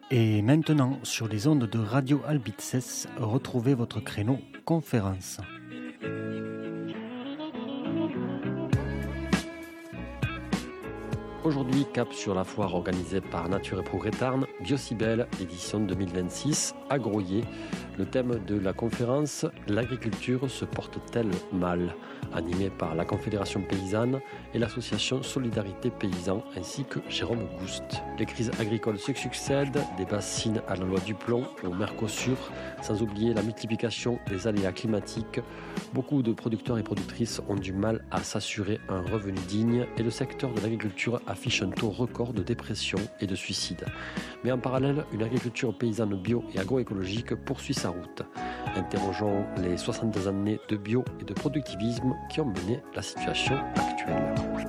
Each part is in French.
Et maintenant, sur les ondes de Radio Albitses, retrouvez votre créneau conférence. Aujourd'hui, cap sur la foire organisée par Nature et Progrès Tarn, Biocibel, édition 2026, à Groyer. Le thème de la conférence, l'agriculture se porte-t-elle mal ? Animé par la Confédération Paysanne et l'association Solidarité Paysan, ainsi que Jérôme Gouste. Les crises agricoles se succèdent, des bassines à la loi du plomb, au Mercosur, sans oublier la multiplication des aléas climatiques. Beaucoup de producteurs et productrices ont du mal à s'assurer un revenu digne et le secteur de l'agriculture affiche un taux record de dépression et de suicide. Mais en parallèle, une agriculture paysanne bio et agroécologique poursuit sa route. Interrogeons les 60 années de bio et de productivisme qui ont mené la situation actuelle.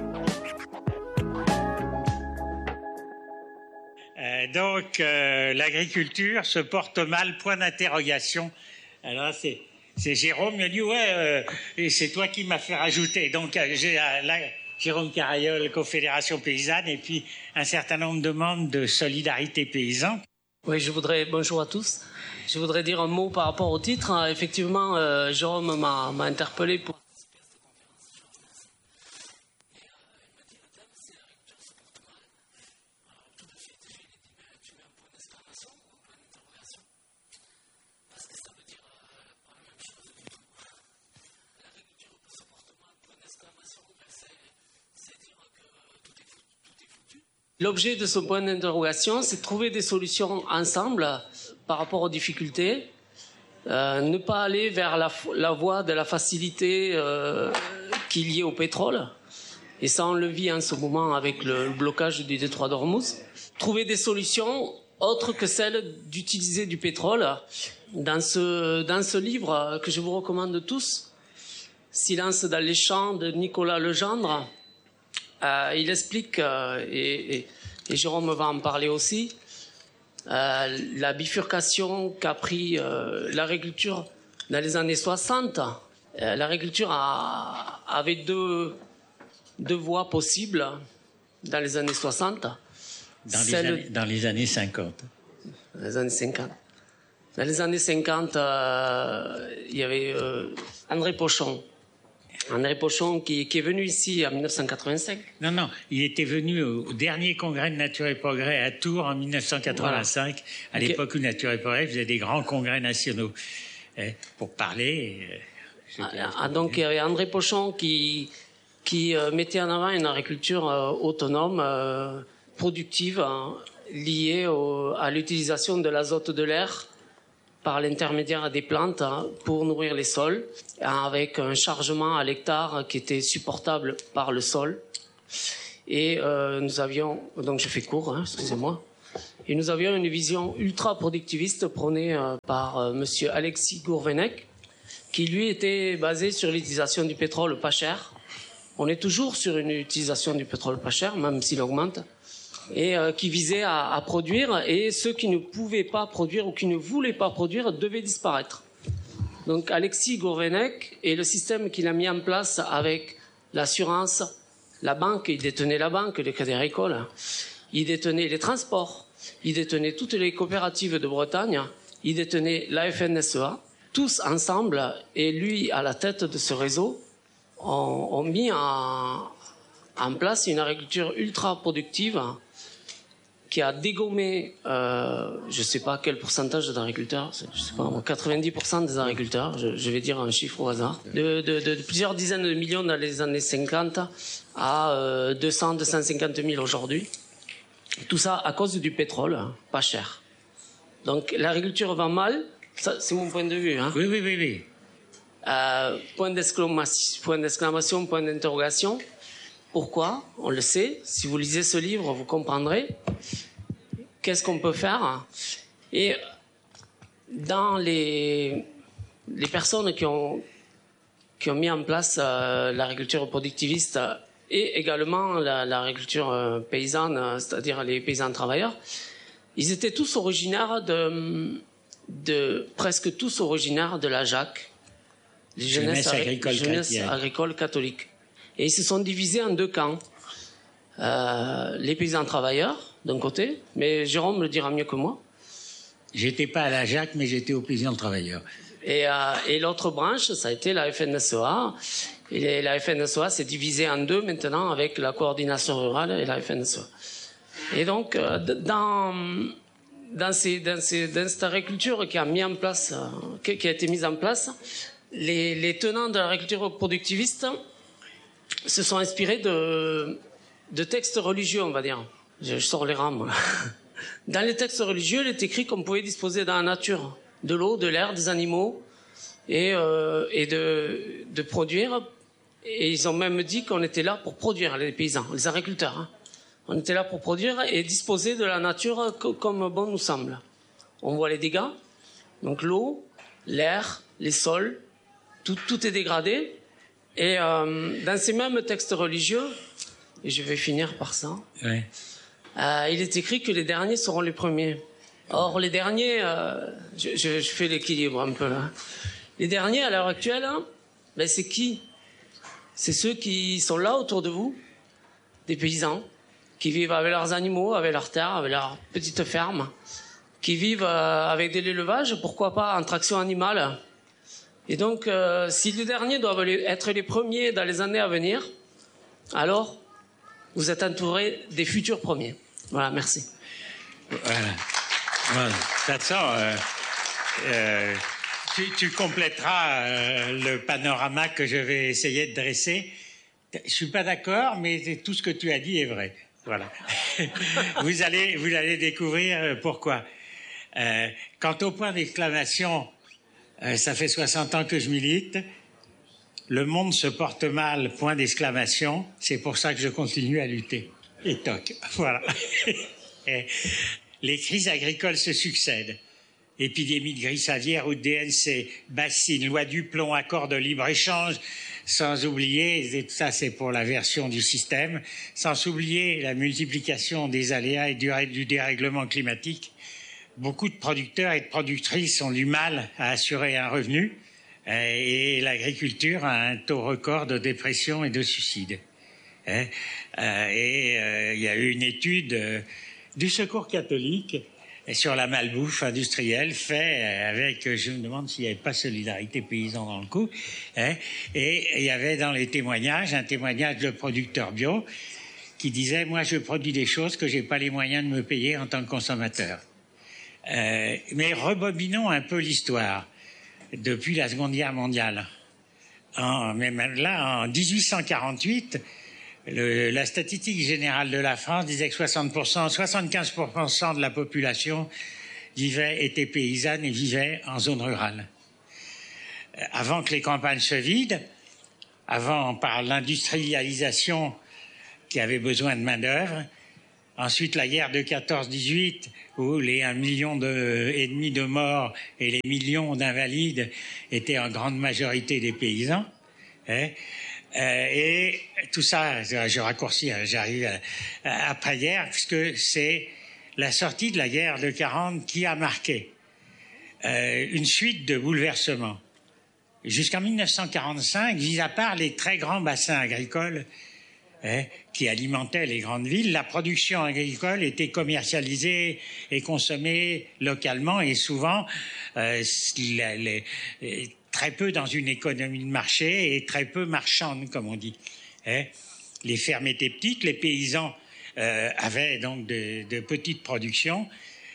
L'agriculture se porte mal, point d'interrogation. Alors c'est Jérôme qui a dit et c'est toi qui m'as fait rajouter. Donc j'ai là Jérôme Carayol, Confédération Paysanne, et puis un certain nombre de membres de Solidarité Paysan. Oui, bonjour à tous. Je voudrais dire un mot par rapport au titre. Effectivement, Jérôme m'a interpellé pour participer à cette conférence. Tout de suite, j'ai dit, tu mets un point d'exclamation ou un point d'interrogation ? Parce que ça veut dire pas la même chose du tout. L'agriculture se porte mal, point d'exclamation, c'est dire que tout est foutu. L'objet de ce point d'interrogation, c'est de trouver des solutions ensemble par rapport aux difficultés, ne pas aller vers la voie de la facilité qui est liée au pétrole, et ça on le vit en ce moment avec le blocage du détroit d'Ormuz. Trouver des solutions autres que celles d'utiliser du pétrole. Dans ce livre que je vous recommande tous, Silence dans les champs de Nicolas Legendre, il explique, et Jérôme va en parler aussi, la bifurcation qu'a pris l'agriculture dans les années 60. L'agriculture avait deux voies possibles dans les années 60. Dans les années 50. Dans les années 50. Dans les années 50, il y avait André Pochon. André Pochon qui est venu ici en 1985. Non, il était venu au dernier congrès de Nature et Progrès à Tours en 1985, voilà. À l'époque où Nature et Progrès faisait des grands congrès nationaux. Pour parler... donc il y avait André Pochon qui mettait en avant une agriculture autonome, productive, liée à l'utilisation de l'azote de l'air par l'intermédiaire des plantes pour nourrir les sols, avec un chargement à l'hectare qui était supportable par le sol. Et nous avions, donc je fais court, excusez-moi, et nous avions une vision ultra-productiviste prônée par monsieur Alexis Gourvenec, qui lui était basé sur l'utilisation du pétrole pas cher. On est toujours sur une utilisation du pétrole pas cher, même s'il augmente, et qui visait à produire, et ceux qui ne pouvaient pas produire ou qui ne voulaient pas produire devaient disparaître. Donc Alexis Gourvenec et le système qu'il a mis en place avec l'assurance, la banque, il détenait la banque, le Crédit Agricole, il détenait les transports, il détenait toutes les coopératives de Bretagne, il détenait la FNSEA, tous ensemble, et lui à la tête de ce réseau, ont mis en place une agriculture ultra productive qui a dégommé, je ne sais pas quel pourcentage d'agriculteurs, je sais pas, 90% des agriculteurs, je vais dire un chiffre au hasard, de plusieurs dizaines de millions dans les années 50 à 250 000 aujourd'hui. Tout ça à cause du pétrole, pas cher. Donc l'agriculture va mal, ça, c'est mon point de vue. Oui. Point d'exclamation, point d'interrogation. Pourquoi ? On le sait. Si vous lisez ce livre, vous comprendrez. Qu'est-ce qu'on peut faire ? Et dans les personnes qui ont mis en place l'agriculture productiviste et également l'agriculture paysanne, c'est-à-dire les paysans travailleurs, ils étaient tous originaires presque tous originaires de la JAC, les Jeunesse agricole catholique. Et ils se sont divisés en deux camps. Les paysans travailleurs, d'un côté, mais Jérôme le dira mieux que moi, J'étais pas à la Jacques, mais j'étais au Paysan Travailleur. Et l'autre branche, ça a été la FNSEA. Et la FNSEA s'est divisée en deux maintenant avec la coordination rurale et la FNSEA. Et donc, dans cette agriculture qui a été mise en place, les tenants de l'agriculture productiviste se sont inspirés de textes religieux, on va dire. Je sors les rames. Dans les textes religieux, il est écrit qu'on pouvait disposer dans la nature de l'eau, de l'air, des animaux et de produire. Et ils ont même dit qu'on était là pour produire, les paysans, les agriculteurs. Hein. On était là pour produire et disposer de la nature comme bon nous semble. On voit les dégâts, donc l'eau, l'air, les sols, tout est dégradé. Et dans ces mêmes textes religieux, et je vais finir par ça, ouais. Il est écrit que les derniers seront les premiers. Or, les derniers, je fais l'équilibre un peu là. Les derniers, à l'heure actuelle, ben, c'est qui? C'est ceux qui sont là autour de vous, des paysans, qui vivent avec leurs animaux, avec leurs terres, avec leurs petites fermes, qui vivent avec de l'élevage, pourquoi pas en traction animale. Et donc, si les derniers doivent être les premiers dans les années à venir, alors vous êtes entouré des futurs premiers. Voilà, merci. Voilà. De toute façon, tu compléteras le panorama que je vais essayer de dresser. Je suis pas d'accord, mais tout ce que tu as dit est vrai. Voilà. Vous allez découvrir pourquoi. Quant au point d'exclamation, ça fait 60 ans que je milite. Le monde se porte mal, point d'exclamation. C'est pour ça que je continue à lutter. Et toc. Voilà. Les crises agricoles se succèdent. Épidémie de grippe aviaire ou de DNC, bassine, loi du plomb, accord de libre-échange, sans oublier, et ça c'est pour la version du système, sans oublier la multiplication des aléas et du dérèglement climatique. Beaucoup de producteurs et de productrices ont du mal à assurer un revenu et l'agriculture a un taux record de dépression et de suicide. Il y a eu une étude du Secours catholique sur la malbouffe industrielle fait avec, je me demande s'il n'y avait pas Solidarité Paysan dans le coup, et il y avait dans les témoignages un témoignage de producteur bio qui disait « Moi je produis des choses que j'ai pas les moyens de me payer en tant que consommateur ». Mais rebobinons un peu l'histoire depuis la Seconde Guerre mondiale. Même là, en 1848, la statistique générale de la France disait que 75% de la population était paysanne et vivait en zone rurale. Avant que les campagnes se vident, avant par l'industrialisation qui avait besoin de main-d'œuvre, ensuite la guerre de 14-18 où les 1,5 million de morts et les millions d'invalides étaient en grande majorité des paysans. Et tout ça, je raccourcis, j'arrive après-guerre, puisque c'est la sortie de la guerre de 40 qui a marqué une suite de bouleversements. Jusqu'en 1945, mis à part les très grands bassins agricoles qui alimentaient les grandes villes, la production agricole était commercialisée et consommée localement et souvent très peu dans une économie de marché et très peu marchande, comme on dit. Les fermes étaient petites, les paysans avaient donc de petites productions.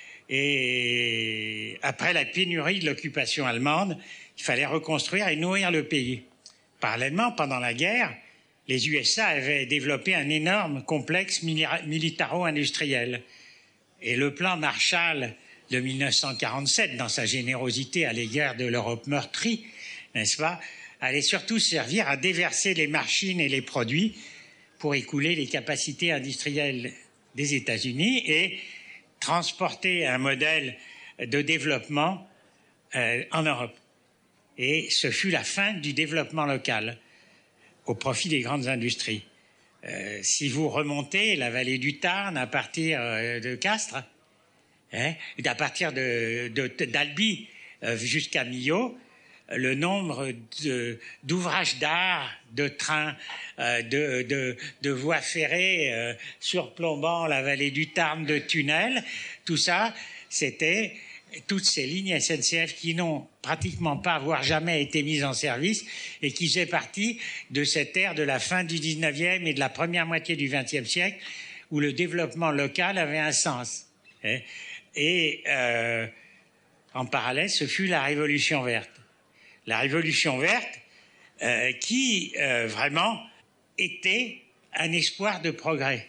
Et après la pénurie de l'occupation allemande, il fallait reconstruire et nourrir le pays. Parallèlement, pendant la guerre, les USA avaient développé un énorme complexe militaro-industriel. Et le plan Marshall de 1947, dans sa générosité à l'égard de l'Europe meurtrie, n'est-ce pas, allait surtout servir à déverser les machines et les produits pour écouler les capacités industrielles des États-Unis et transporter un modèle de développement en Europe. Et ce fut la fin du développement local au profit des grandes industries. Si vous remontez la vallée du Tarn à partir de Castres, à partir d'Albi jusqu'à Millau, le nombre d'ouvrages d'art, de trains, de voies ferrées surplombant la vallée du Tarn, de tunnels, tout ça, c'était toutes ces lignes SNCF qui n'ont pratiquement pas, voire jamais été mises en service et qui faisaient partie de cette ère de la fin du 19e et de la première moitié du 20e siècle où le développement local avait un sens. Et en parallèle, ce fut la Révolution verte. La Révolution verte qui vraiment était un espoir de progrès.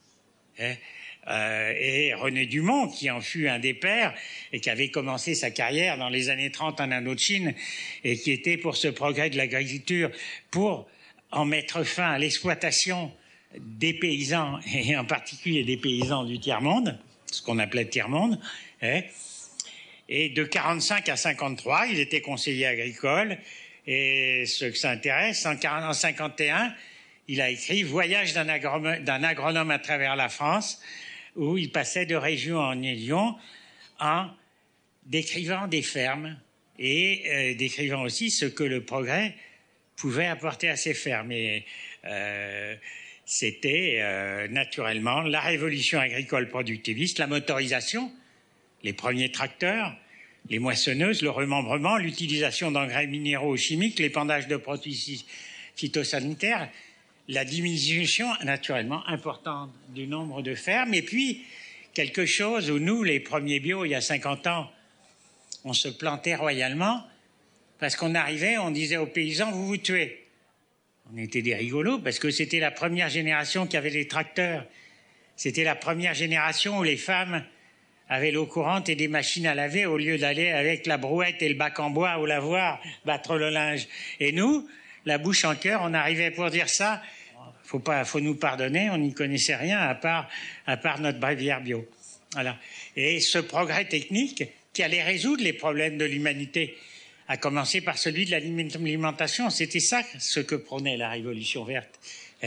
Et René Dumont, qui en fut un des pères et qui avait commencé sa carrière dans les années 30 en Indochine et qui était pour ce progrès de l'agriculture, pour en mettre fin à l'exploitation des paysans et en particulier des paysans du tiers-monde, ce qu'on appelait tiers-monde. Et de 45 à 53, il était conseiller agricole. Et ce que ça intéresse, en 51, il a écrit « Voyage d'un agronome à travers la France », où il passait de région en région en décrivant des fermes et décrivant aussi ce que le progrès pouvait apporter à ces fermes. Et c'était naturellement la révolution agricole productiviste, la motorisation, les premiers tracteurs, les moissonneuses, le remembrement, l'utilisation d'engrais minéraux ou chimiques, l'épandage de produits phytosanitaires, la diminution naturellement importante du nombre de fermes, et puis quelque chose où nous, les premiers bio, il y a 50 ans, on se plantait royalement, parce qu'on arrivait, on disait aux paysans, vous vous tuez. On était des rigolos, parce que c'était la première génération qui avait les tracteurs. C'était la première génération où les femmes avaient l'eau courante et des machines à laver au lieu d'aller avec la brouette et le bac en bois au lavoir battre le linge. Et nous, la bouche en cœur, on arrivait pour dire ça. Faut nous pardonner, on n'y connaissait rien à part notre bréviaire bio. Voilà. Et ce progrès technique qui allait résoudre les problèmes de l'humanité, à commencer par celui de l'alimentation, c'était ça ce que prônait la Révolution verte.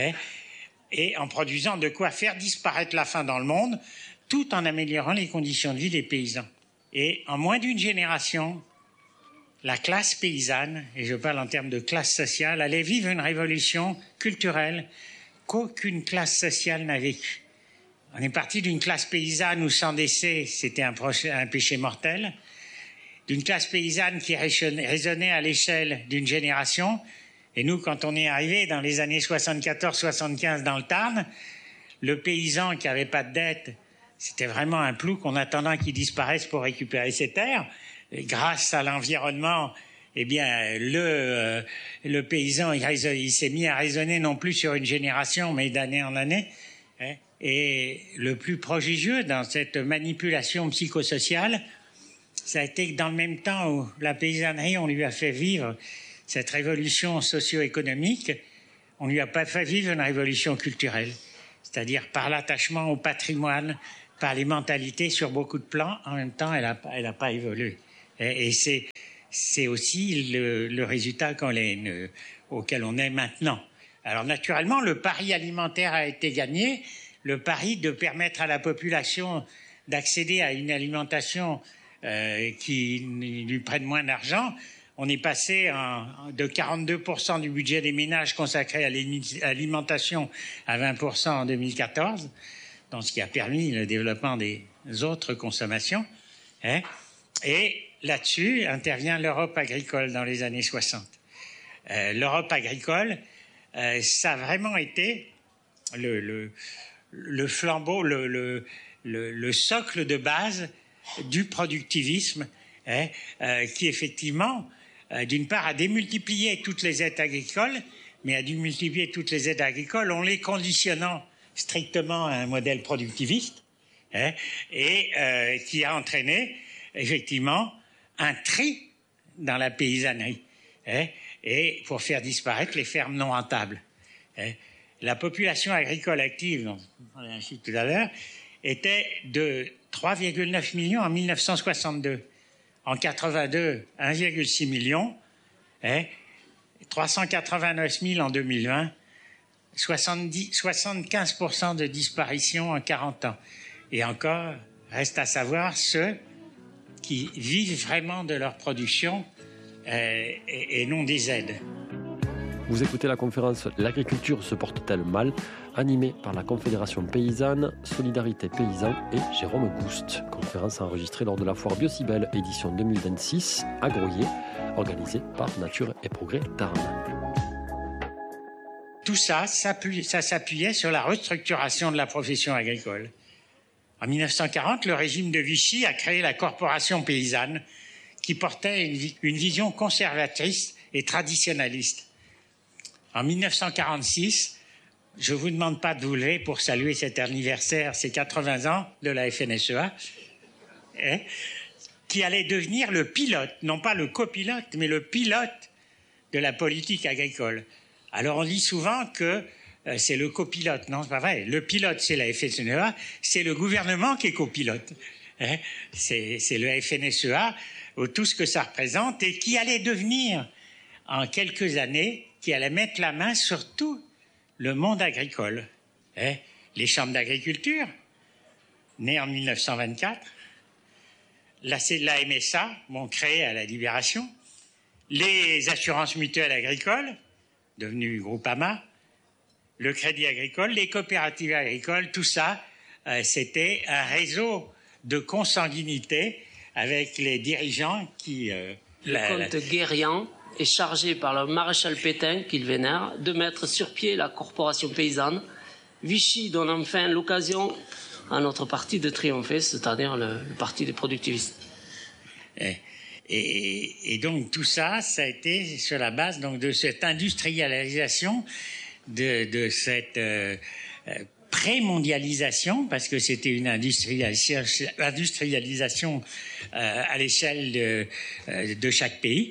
Et en produisant de quoi faire disparaître la faim dans le monde, tout en améliorant les conditions de vie des paysans. Et en moins d'une génération, la classe paysanne, et je parle en termes de classe sociale, allait vivre une révolution culturelle qu'aucune classe sociale n'a vécue. On est parti d'une classe paysanne où sans décès, c'était un péché mortel, d'une classe paysanne qui raisonnait à l'échelle d'une génération. Et nous, quand on est arrivé dans les années 74-75 dans le Tarn, le paysan qui n'avait pas de dette, c'était vraiment un plouc en attendant qu'il disparaisse pour récupérer ses terres. Et grâce à l'environnement, eh bien, le paysan, il s'est mis à raisonner non plus sur une génération, mais d'année en année. Et le plus prodigieux dans cette manipulation psychosociale, ça a été que dans le même temps où la paysannerie, on lui a fait vivre cette révolution socio-économique, on lui a pas fait vivre une révolution culturelle, c'est-à-dire par l'attachement au patrimoine, par les mentalités sur beaucoup de plans. En même temps, elle a pas évolué. Et c'est aussi le résultat auquel on est maintenant. Alors naturellement, le pari alimentaire a été gagné, le pari de permettre à la population d'accéder à une alimentation qui lui prenne moins d'argent. On est passé de 42% du budget des ménages consacré à l'alimentation à 20% en 2014, dans ce qui a permis le développement des autres consommations. Et là-dessus intervient l'Europe agricole dans les années 60. L'Europe agricole, ça a vraiment été le flambeau, le socle de base du productivisme, qui effectivement, d'une part, a démultiplié toutes les aides agricoles, mais a démultiplié toutes les aides agricoles en les conditionnant strictement à un modèle productiviste, et qui a entraîné effectivement un tri dans la paysannerie, et pour faire disparaître les fermes non rentables. La population agricole active, dont on a dit tout à l'heure, était de 3,9 millions en 1962. En 82, 1,6 million, 389 000 en 2020, 75% de disparition en 40 ans. Et encore, reste à savoir ceux qui vivent vraiment de leur production et non des aides. Vous écoutez la conférence « L'agriculture se porte-t-elle mal ?», animée par la Confédération paysanne, Solidarité Paysan et Jérôme Goust. Conférence enregistrée lors de la foire Biocibel, édition 2026, à Groyer, organisée par Nature et Progrès Tarn. Tout ça s'appuyait sur la restructuration de la profession agricole. En 1940, le régime de Vichy a créé la Corporation paysanne, qui portait une vision conservatrice et traditionnaliste. En 1946, je ne vous demande pas de vous lever pour saluer cet anniversaire, ces 80 ans de la FNSEA, qui allait devenir le pilote, non pas le copilote, mais le pilote de la politique agricole. Alors on dit souvent que c'est le copilote. Non, c'est pas vrai. Le pilote, c'est la FNSEA, c'est le gouvernement qui est copilote. C'est le FNSEA, tout ce que ça représente, et qui allait devenir, en quelques années, qui allait mettre la main sur tout le monde agricole. Les chambres d'agriculture, nées en 1924, la MSA, créée à la Libération, les assurances mutuelles agricoles, devenues Groupama, le crédit agricole, les coopératives agricoles, tout ça, c'était un réseau de consanguinité avec les dirigeants qui... le comte Guérian est chargé par le maréchal Pétain, qu'il vénère, de mettre sur pied la corporation paysanne. Vichy donne enfin l'occasion à notre parti de triompher, c'est-à-dire le parti des productivistes. Et donc tout ça, ça a été sur la base donc, de cette industrialisation, de cette pré-mondialisation, parce que c'était une industrialisation à l'échelle de chaque pays.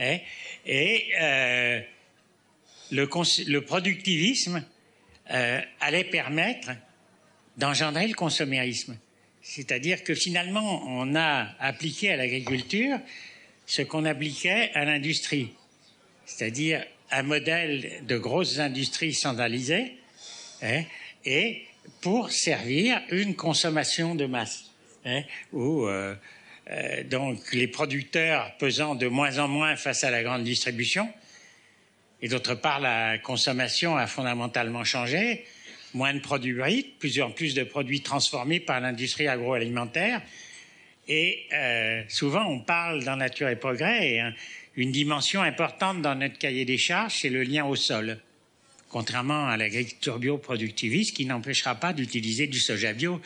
Le productivisme allait permettre d'engendrer le consommérisme. C'est-à-dire que finalement, on a appliqué à l'agriculture ce qu'on appliquait à l'industrie, c'est-à-dire un modèle de grosses industries centralisées et pour servir une consommation de masse, où donc les producteurs pesant de moins en moins face à la grande distribution, et d'autre part la consommation a fondamentalement changé, moins de produits bruts, plus en plus de produits transformés par l'industrie agroalimentaire, et souvent on parle dans Nature et Progrès, et une dimension importante dans notre cahier des charges, c'est le lien au sol. Contrairement à l'agriculture bio-productiviste qui n'empêchera pas d'utiliser du soja bio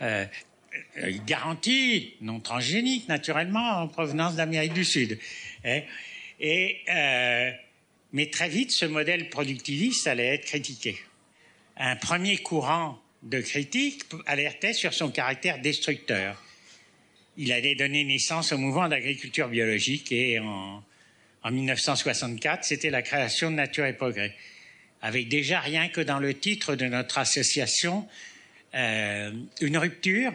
garanti, non transgénique, naturellement, en provenance d'Amérique du Sud. Mais très vite, ce modèle productiviste allait être critiqué. Un premier courant de critique alertait sur son caractère destructeur. Il allait donner naissance au mouvement d'agriculture biologique et en 1964, c'était la création de Nature et Progrès, avec déjà rien que dans le titre de notre association, une rupture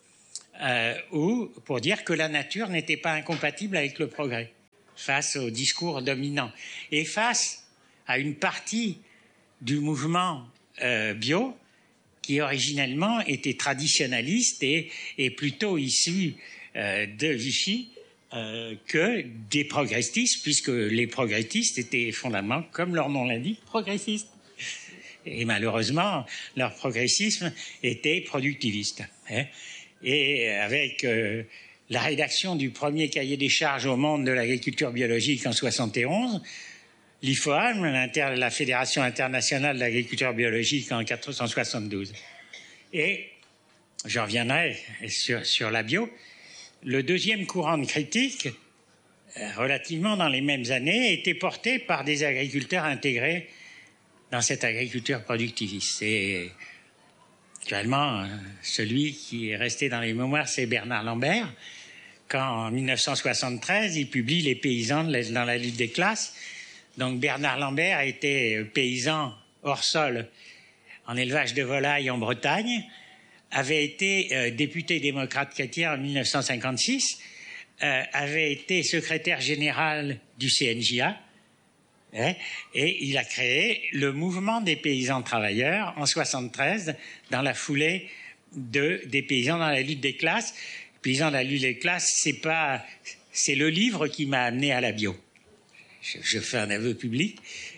pour dire que la nature n'était pas incompatible avec le progrès, face au discours dominant. Et face à une partie du mouvement bio qui originellement était traditionnaliste et plutôt issu de Vichy que des progressistes, puisque les progressistes étaient fondamentalement, comme leur nom l'indique, progressistes. Et malheureusement, leur progressisme était productiviste. Et avec la rédaction du premier cahier des charges au monde de l'agriculture biologique en 1971, l'IFOAM, la Fédération internationale de l'agriculture biologique en 1972. Et je reviendrai sur la bio. Le deuxième courant de critique, relativement dans les mêmes années, était porté par des agriculteurs intégrés dans cette agriculture productiviste. Et actuellement, celui qui est resté dans les mémoires, c'est Bernard Lambert, quand en 1973, il publie Les paysans dans la lutte des classes. Donc Bernard Lambert a été paysan hors sol en élevage de volailles en Bretagne, avait été député démocrate chrétien en 1956, avait été secrétaire général du CNJA, et il a créé le mouvement des paysans travailleurs en 1973 dans la foulée des paysans dans la lutte des classes. Les paysans dans la lutte des classes, c'est le livre qui m'a amené à la bio. Je fais un aveu public.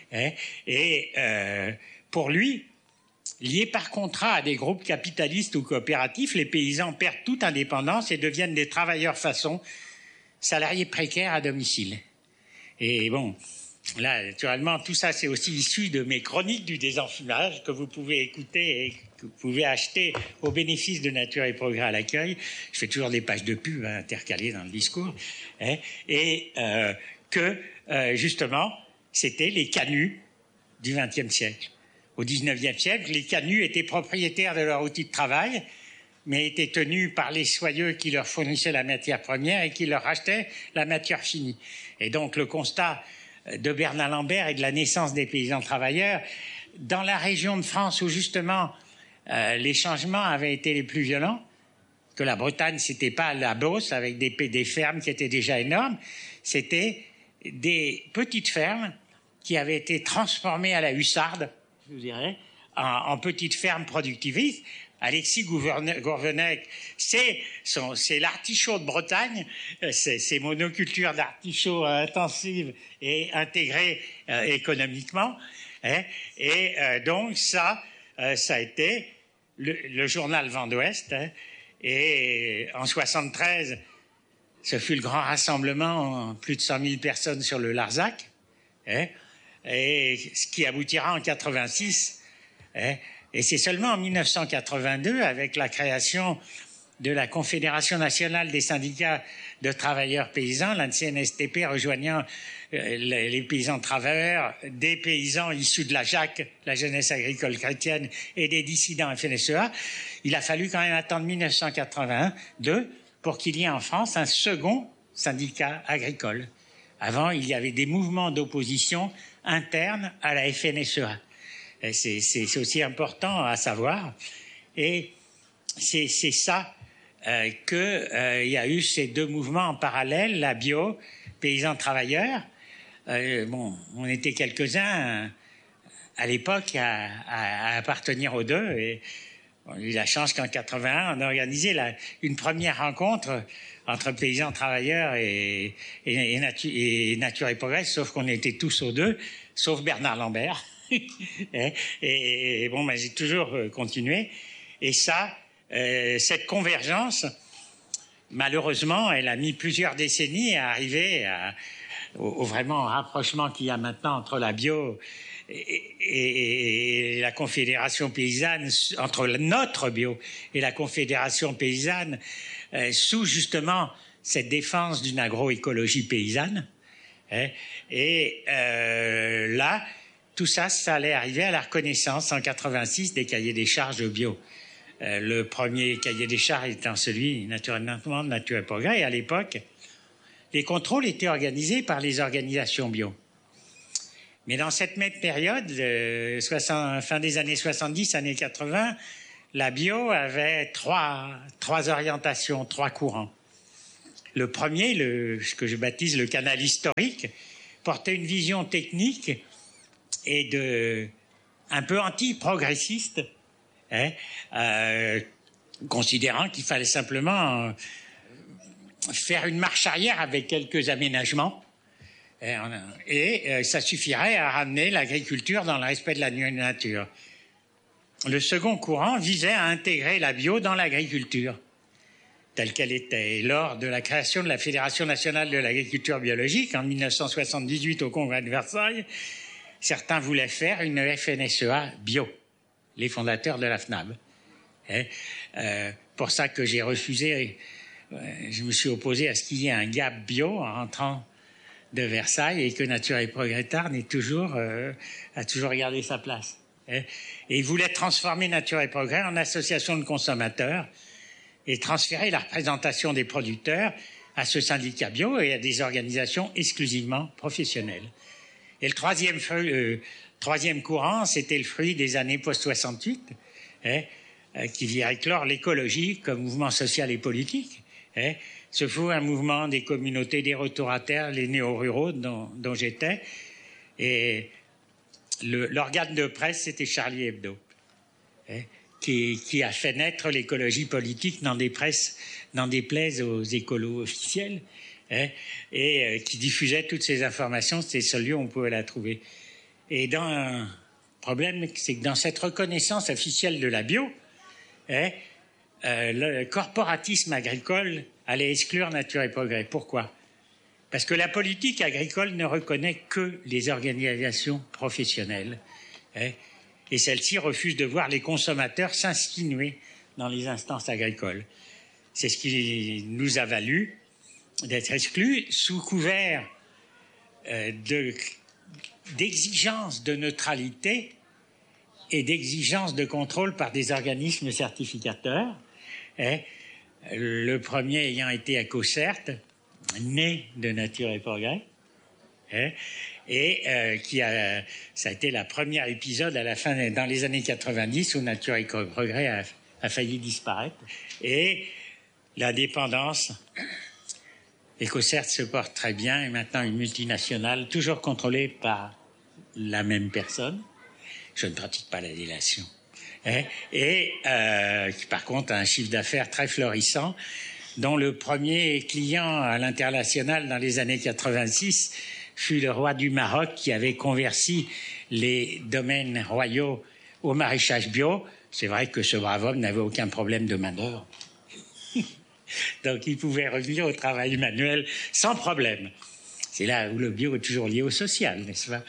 Et pour lui, liés par contrat à des groupes capitalistes ou coopératifs, les paysans perdent toute indépendance et deviennent des travailleurs façon, salariés précaires à domicile. Et bon, là, naturellement, tout ça, c'est aussi issu de mes chroniques du désenfumage que vous pouvez écouter et que vous pouvez acheter au bénéfice de Nature et Progrès à l'accueil. Je fais toujours des pages de pub intercalées dans le discours. Et que, justement, c'était les canuts du XXe siècle. Au XIXe siècle, les canuts étaient propriétaires de leur outil de travail, mais étaient tenus par les soyeux qui leur fournissaient la matière première et qui leur rachetaient la matière finie. Et donc, le constat de Bernard Lambert et de la naissance des paysans travailleurs, dans la région de France où, justement, les changements avaient été les plus violents, que la Bretagne, c'était pas la Beauce avec des fermes qui étaient déjà énormes, c'était des petites fermes qui avaient été transformées à la hussarde, je vous dirais, en petites fermes productivistes. Alexis Gourvenec, c'est l'artichaut de Bretagne, c'est monoculture d'artichauts intensives et intégrées économiquement. Et donc ça a été le journal Vent d'Ouest. Et en 73, ce fut le grand rassemblement, plus de 100 000 personnes sur le Larzac, et ce qui aboutira en 86. Et c'est seulement en 1982, avec la création de la Confédération nationale des syndicats de travailleurs paysans, la CNSTP rejoignant les paysans travailleurs, des paysans issus de la JAC, la jeunesse agricole chrétienne, et des dissidents FNSEA, il a fallu quand même attendre 1982 pour qu'il y ait en France un second syndicat agricole. Avant, il y avait des mouvements d'opposition internes à la FNSEA. C'est aussi important à savoir. Et c'est ça qu'il y a eu ces deux mouvements en parallèle, la bio, paysans travailleurs. On était quelques-uns à l'époque à appartenir aux deux. Et on a eu la chance qu'en 81, on a organisé une première rencontre entre paysans travailleurs et Nature et Progrès, sauf qu'on était tous aux deux, sauf Bernard Lambert. Et bon, j'ai toujours continué. Et ça, cette convergence, malheureusement, elle a mis plusieurs décennies à arriver au vraiment rapprochement qu'il y a maintenant entre la bio et la Confédération paysanne, entre notre bio et la Confédération paysanne, sous justement cette défense d'une agroécologie paysanne. Et là, tout ça, ça allait arriver à la reconnaissance en 86 des cahiers des charges bio. Le premier cahier des charges étant celui, naturellement, de Nature et Progrès. Et à l'époque, les contrôles étaient organisés par les organisations bio. Mais dans cette même période, fin des années 70, années 80, la bio avait trois orientations, trois courants. Le premier, ce que je baptise le canal historique, portait une vision technique et un peu anti-progressiste, considérant qu'il fallait simplement faire une marche arrière avec quelques aménagements et ça suffirait à ramener l'agriculture dans le respect de la nature. Le second courant visait à intégrer la bio dans l'agriculture telle qu'elle était. Et lors de la création de la Fédération nationale de l'agriculture biologique en 1978 au Congrès de Versailles, certains voulaient faire une FNSEA bio, les fondateurs de la FNAB. Pour ça que j'ai refusé, je me suis opposé à ce qu'il y ait un gap bio en rentrant de Versailles et que Nature et Progrès Tarn a toujours gardé sa place. Et ils voulaient transformer Nature et Progrès en association de consommateurs et transférer la représentation des producteurs à ce syndicat bio et à des organisations exclusivement professionnelles. Et le troisième courant, c'était le fruit des années post-68, qui vient éclore l'écologie comme mouvement social et politique. Ce fut un mouvement des communautés des retours à terre, les néo-ruraux dont j'étais. Et l'organe de presse, c'était Charlie Hebdo, qui a fait naître l'écologie politique dans des plaies aux écolos officiels, et qui diffusait toutes ces informations. C'était le seul lieu où on pouvait la trouver. Et le problème, c'est que dans cette reconnaissance officielle de la bio, le corporatisme agricole allait exclure Nature et Progrès. Pourquoi ? Parce que la politique agricole ne reconnaît que les organisations professionnelles. Et celles-ci refusent de voir les consommateurs s'insinuer dans les instances agricoles. C'est ce qui nous a valu d'être exclus sous couvert d'exigences de neutralité et d'exigences de contrôle par des organismes certificateurs. Le premier ayant été EcoCert, né de Nature et Progrès, et ça a été la première épisode à la fin, dans les années 90, où Nature et Progrès a failli disparaître. Et la dépendance, EcoCert se porte très bien, et maintenant une multinationale, toujours contrôlée par la même personne. Je ne pratique pas la délation. Et qui par contre a un chiffre d'affaires très florissant, dont le premier client à l'international dans les années 86 fut le roi du Maroc, qui avait converti les domaines royaux au maraîchage bio. C'est vrai que ce brave homme n'avait aucun problème de main-d'œuvre. Donc il pouvait revenir au travail manuel sans problème. C'est là où le bio est toujours lié au social, n'est-ce pas ?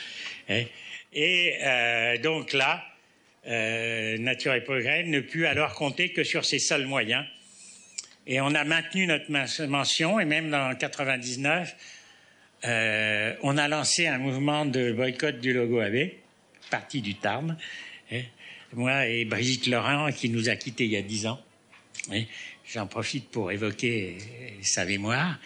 Et donc là, Nature et Progrès ne put alors compter que sur ses seuls moyens. Et on a maintenu notre mention, et même dans 99, on a lancé un mouvement de boycott du logo AB, parti du Tarn. Moi et Brigitte Laurent, qui nous a quittés il y a 10 ans. J'en profite pour évoquer sa mémoire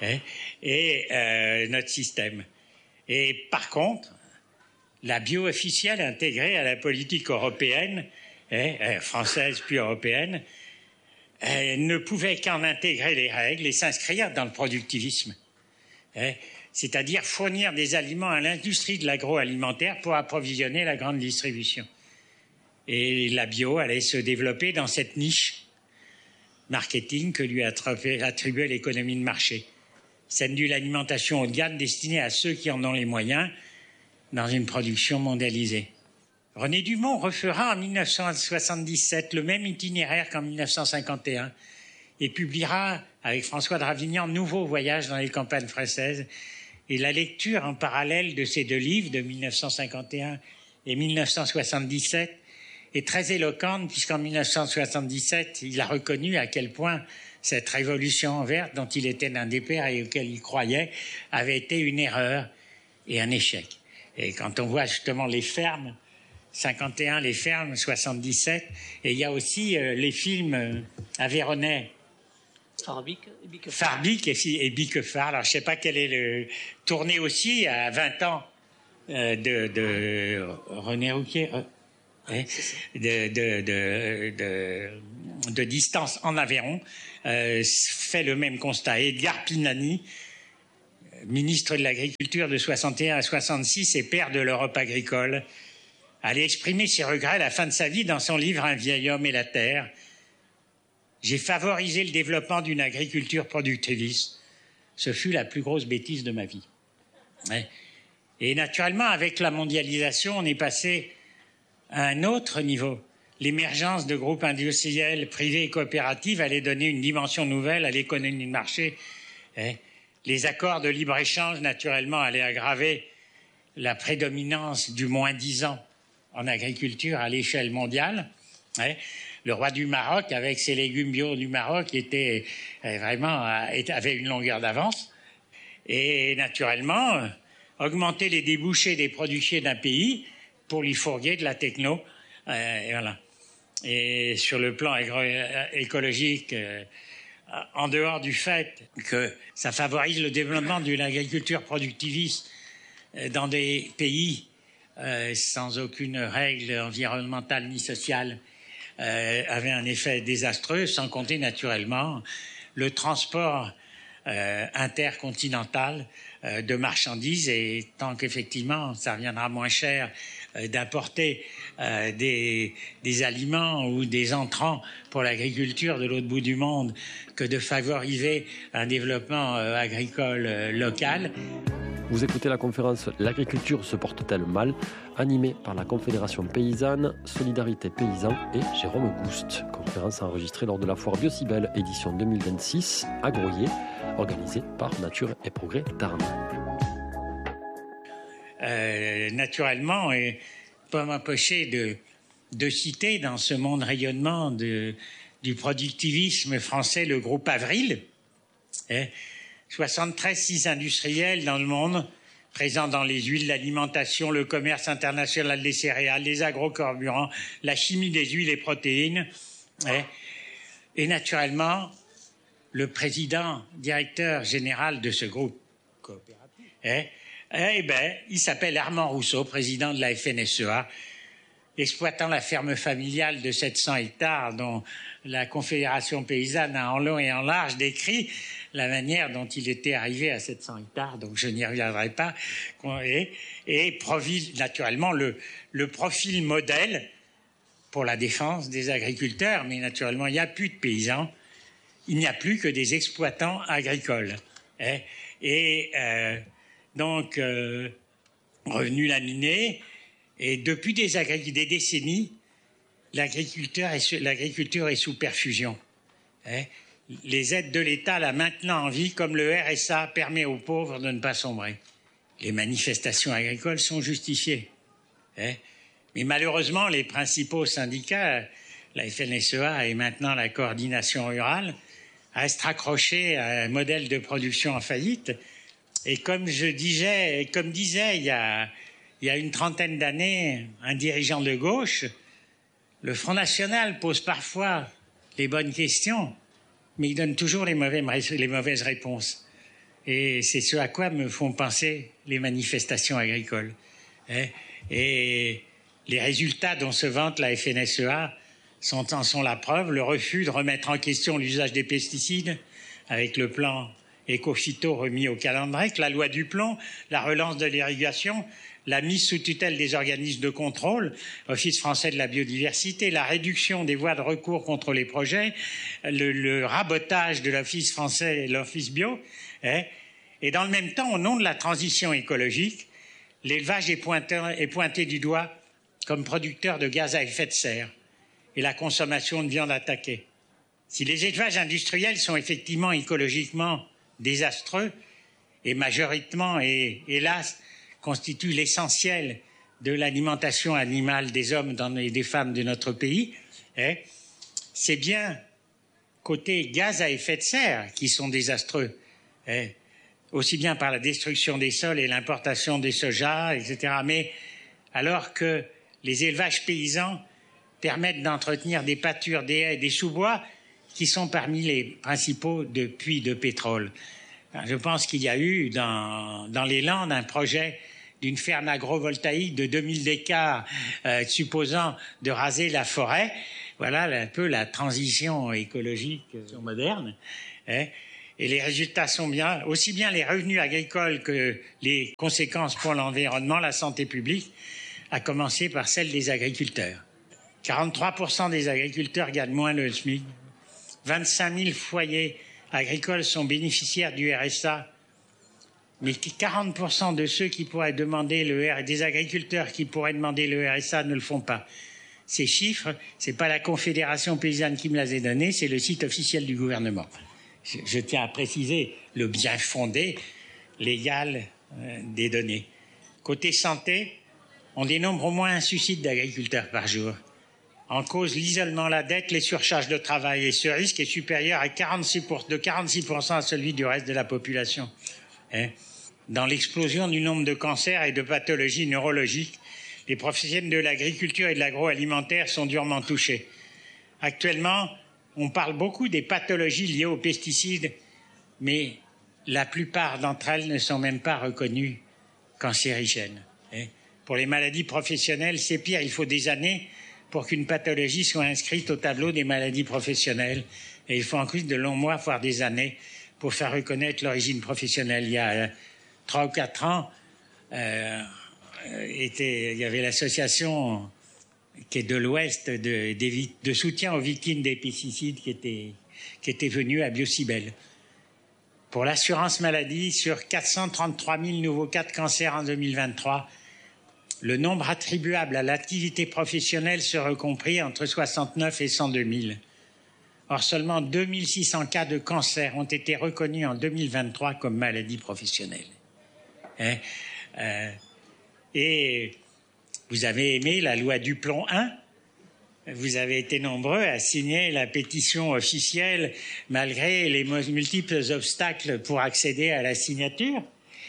et notre système. Et par contre, la bio officielle intégrée à la politique européenne, française puis européenne, ne pouvait qu'en intégrer les règles et s'inscrire dans le productivisme. C'est-à-dire fournir des aliments à l'industrie de l'agroalimentaire pour approvisionner la grande distribution. Et la bio allait se développer dans cette niche marketing que lui attribuait l'économie de marché. Celle de l'alimentation haut de gamme destinée à ceux qui en ont les moyens dans une production mondialisée. René Dumont refera en 1977 le même itinéraire qu'en 1951 et publiera avec François de Ravignan Nouveau voyage dans les campagnes françaises. Et la lecture en parallèle de ces deux livres de 1951 et 1977 est très éloquente, puisqu'en 1977, il a reconnu à quel point cette révolution verte, dont il était l'un des pères et auquel il croyait, avait été une erreur et un échec. Et quand on voit justement les fermes, 51, les fermes, 77, et il y a aussi les films aveyronais, Farbic et Biquefard. Alors je ne sais pas quel est le tourné aussi à 20 ans de René Rouquier, de distance en Aveyron, fait le même constat. Edgar Pinani, ministre de l'Agriculture de 61 à 66 et père de l'Europe agricole, allait exprimer ses regrets à la fin de sa vie dans son livre « Un vieil homme et la terre ». J'ai favorisé le développement d'une agriculture productiviste. Ce fut la plus grosse bêtise de ma vie. Et naturellement, avec la mondialisation, on est passé à un autre niveau. L'émergence de groupes industriels privés et coopératifs allait donner une dimension nouvelle à l'économie de marché. Les accords de libre-échange, naturellement, allaient aggraver la prédominance du moins-disant en agriculture à l'échelle mondiale. Le roi du Maroc, avec ses légumes bio du Maroc, avait une longueur d'avance. Et naturellement, augmenter les débouchés des productions d'un pays pour lui fourguer de la techno. Et voilà. Et sur le plan écologique, en dehors du fait que ça favorise le développement d'une agriculture productiviste dans des pays sans aucune règle environnementale ni sociale, avait un effet désastreux, sans compter naturellement le transport intercontinental de marchandises, et tant qu'effectivement ça reviendra moins cher d'importer des aliments ou des entrants pour l'agriculture de l'autre bout du monde que de favoriser un développement agricole local. Vous écoutez la conférence « L'agriculture se porte-t-elle mal ?», animée par la Confédération paysanne, Solidarité Paysan et Jérôme Gouste. Conférence enregistrée lors de la foire Biocibel, édition 2026, à Groyer, organisée par Nature et Progrès Tarn. Naturellement, et pas m'empêcher de citer dans ce monde rayonnement du productivisme français le groupe Avril. 73 sites industriels dans le monde, présents dans les huiles, l'alimentation, le commerce international des céréales, les agrocarburants, la chimie des huiles et protéines. Et naturellement, le président, directeur général de ce groupe coopératif, il s'appelle Armand Rousseau, président de la FNSEA, exploitant la ferme familiale de 700 hectares dont la Confédération paysanne a en long et en large décrit la manière dont il était arrivé à 700 hectares, donc je n'y reviendrai pas, et profile naturellement le profil modèle pour la défense des agriculteurs, mais naturellement il n'y a plus de paysans, il n'y a plus que des exploitants agricoles. Donc, revenu laminé, et depuis des décennies, l'agriculture est sous perfusion. Les aides de l'État la maintenant en vie, comme le RSA, permet aux pauvres de ne pas sombrer. Les manifestations agricoles sont justifiées. Mais malheureusement, les principaux syndicats, la FNSEA et maintenant la coordination rurale, restent raccrochés à un modèle de production en faillite. Et comme disait il y a une trentaine d'années un dirigeant de gauche, le Front National pose parfois les bonnes questions, mais il donne toujours les mauvaises réponses. Et c'est ce à quoi me font penser les manifestations agricoles. Et les résultats dont se vante la FNSEA en sont la preuve. Le refus de remettre en question l'usage des pesticides avec le plan éco-phyto remis au calendrier, la loi du plomb, la relance de l'irrigation, la mise sous tutelle des organismes de contrôle, Office français de la biodiversité, la réduction des voies de recours contre les projets, le rabotage de l'Office français et l'Office bio. Et dans le même temps, au nom de la transition écologique, l'élevage est pointé du doigt comme producteur de gaz à effet de serre et la consommation de viande attaquée. Si les élevages industriels sont effectivement écologiquement désastreux et majoritairement, et hélas, constituent l'essentiel de l'alimentation animale des hommes et des femmes de notre pays, c'est bien côté gaz à effet de serre qui sont désastreux, aussi bien par la destruction des sols et l'importation des sojas, etc. Mais alors que les élevages paysans permettent d'entretenir des pâtures, des haies, des sous-bois qui sont parmi les principaux puits de pétrole. Je pense qu'il y a eu dans les Landes un projet d'une ferme agrovoltaïque de 2000 hectares supposant de raser la forêt. Voilà un peu la transition écologique moderne. Et les résultats sont bien, aussi bien les revenus agricoles que les conséquences pour l'environnement, la santé publique, à commencer par celle des agriculteurs. 43% des agriculteurs gagnent moins le SMIC. 25 000 foyers agricoles sont bénéficiaires du RSA, mais 40% de ceux qui pourraient demander des agriculteurs qui pourraient demander le RSA ne le font pas. Ces chiffres, c'est pas la Confédération paysanne qui me les a donnés, c'est le site officiel du gouvernement. Je tiens à préciser le bien fondé légal des données. Côté santé, on dénombre au moins un suicide d'agriculteurs par jour. En cause l'isolement, la dette, les surcharges de travail. Et ce risque est supérieur de 46% à celui du reste de la population. Dans l'explosion du nombre de cancers et de pathologies neurologiques, les professionnels de l'agriculture et de l'agroalimentaire sont durement touchés. Actuellement, on parle beaucoup des pathologies liées aux pesticides, mais la plupart d'entre elles ne sont même pas reconnues cancérigènes. Pour les maladies professionnelles, c'est pire, il faut des années pour qu'une pathologie soit inscrite au tableau des maladies professionnelles. Et il faut encore de longs mois, voire des années, pour faire reconnaître l'origine professionnelle. Il y a 3 ou 4 ans, il y avait l'association qui est de l'Ouest de soutien aux victimes des pesticides qui était venue à Biocibel. Pour l'assurance maladie, sur 433 000 nouveaux cas de cancer en 2023, le nombre attribuable à l'activité professionnelle serait compris entre 69 et 102 000. Or, seulement 2 600 cas de cancer ont été reconnus en 2023 comme maladie professionnelle. Et vous avez aimé la loi Duplon 1 ? Vous avez été nombreux à signer la pétition officielle malgré les multiples obstacles pour accéder à la signature.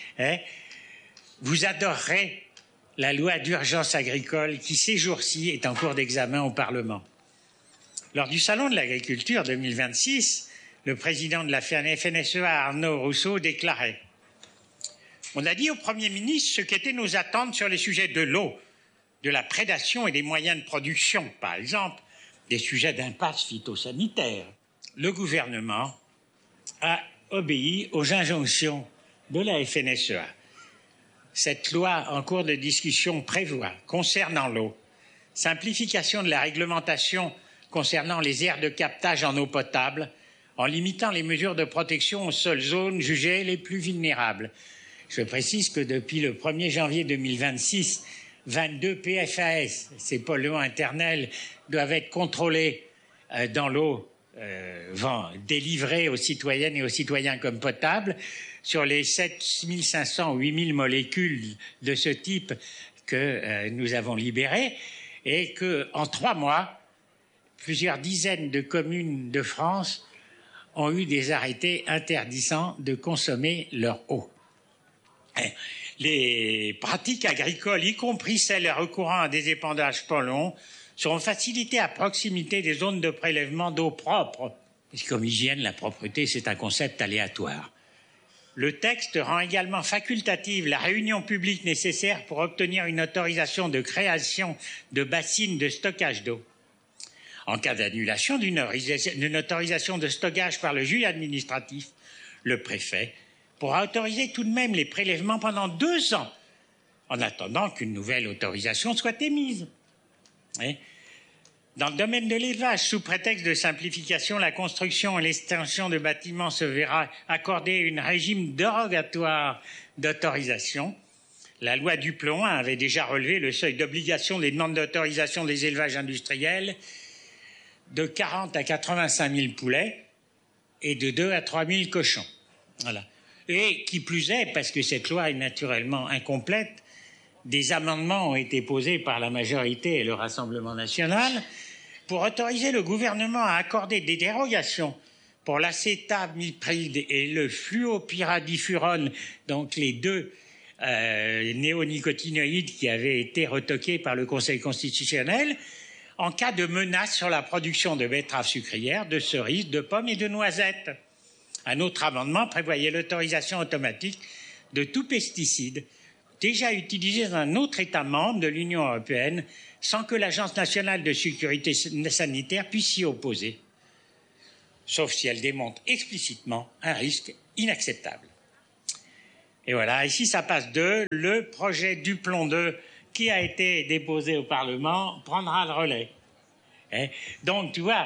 Vous adorerez la loi d'urgence agricole qui, ces jours-ci, est en cours d'examen au Parlement. Lors du Salon de l'agriculture 2026, le président de la FNSEA, Arnaud Rousseau, déclarait « On a dit au Premier ministre ce qu'étaient nos attentes sur les sujets de l'eau, de la prédation et des moyens de production, par exemple, des sujets d'impasse phytosanitaire. Le gouvernement a obéi aux injonctions de la FNSEA. Cette loi en cours de discussion prévoit, concernant l'eau, simplification de la réglementation concernant les aires de captage en eau potable, en limitant les mesures de protection aux seules zones jugées les plus vulnérables. Je précise que depuis le 1er janvier 2026, 22 PFAS, ces polluants internels, doivent être contrôlés dans l'eau délivrée aux citoyennes et aux citoyens comme potable. Sur les 7 500 ou 8 000 molécules de ce type que nous avons libérées, et qu'en 3 mois, plusieurs dizaines de communes de France ont eu des arrêtés interdisant de consommer leur eau. Les pratiques agricoles, y compris celles recourant à des épandages polluants, seront facilitées à proximité des zones de prélèvement d'eau propre. Parce que comme l'hygiène, la propreté, c'est un concept aléatoire. Le texte rend également facultative la réunion publique nécessaire pour obtenir une autorisation de création de bassines de stockage d'eau. En cas d'annulation d'une autorisation de stockage par le juge administratif, le préfet pourra autoriser tout de même les prélèvements pendant 2 ans, en attendant qu'une nouvelle autorisation soit émise. Dans le domaine de l'élevage, sous prétexte de simplification, la construction et l'extension de bâtiments se verra accorder un régime dérogatoire d'autorisation. La loi Duplon avait déjà relevé le seuil d'obligation des demandes d'autorisation des élevages industriels de 40 à 85 000 poulets et de 2 à 3 000 cochons. Voilà. Et qui plus est, parce que cette loi est naturellement incomplète, des amendements ont été posés par la majorité et le Rassemblement national pour autoriser le gouvernement à accorder des dérogations pour l'acétamiprid et le fluopyradifurone, donc les 2 néonicotinoïdes qui avaient été retoqués par le Conseil constitutionnel, en cas de menace sur la production de betteraves sucrières, de cerises, de pommes et de noisettes. Un autre amendement prévoyait l'autorisation automatique de tout pesticide déjà utilisé dans un autre État membre de l'Union européenne sans que l'Agence nationale de sécurité sanitaire puisse s'y opposer, sauf si elle démontre explicitement un risque inacceptable. Et voilà, ici ça passe le projet Duplon 2 qui a été déposé au Parlement prendra le relais. Donc, tu vois,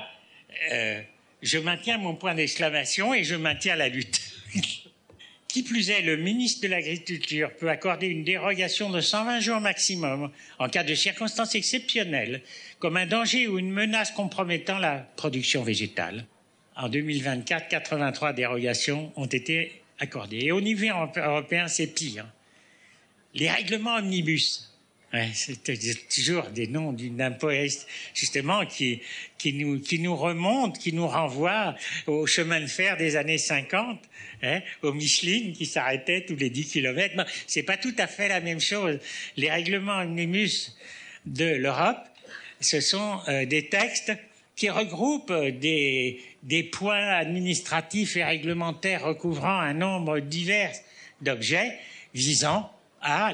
je maintiens mon point d'exclamation et je maintiens la lutte. Qui plus est, le ministre de l'Agriculture peut accorder une dérogation de 120 jours maximum en cas de circonstances exceptionnelles, comme un danger ou une menace compromettant la production végétale. En 2024, 83 dérogations ont été accordées. Et au niveau européen, c'est pire. Les règlements omnibus. C'est toujours des noms d'un poète, justement, qui nous remonte, qui nous renvoie au chemin de fer des années 50, au Michelin qui s'arrêtait tous les 10 kilomètres. Non, c'est pas tout à fait la même chose. Les règlements omnibus de l'Europe, ce sont des textes qui regroupent des points administratifs et réglementaires recouvrant un nombre divers d'objets visant à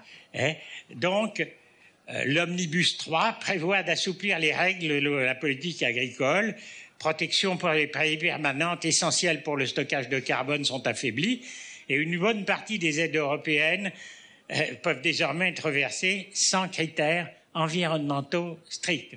donc, l'Omnibus 3 prévoit d'assouplir les règles de la politique agricole. Protection pour les prairies permanentes essentielles pour le stockage de carbone sont affaiblies et une bonne partie des aides européennes peuvent désormais être versées sans critères environnementaux stricts.